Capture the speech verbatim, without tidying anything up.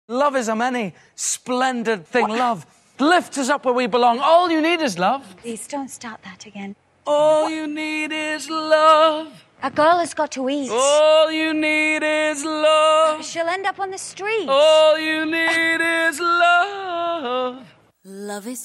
Love is a many splendid thing. What? Love lifts us up where we belong. All you need is love. Please don't start that again. All what? You need is love. A girl has got to eat. All you need is love. She'll end up on the street. All you need is love. Love is